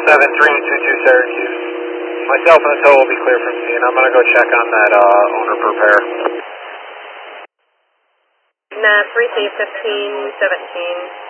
7322 Syracuse. Myself and the tow will be clear from scene. I'm going to go check on that owner per pair. Nah, 3C 1517.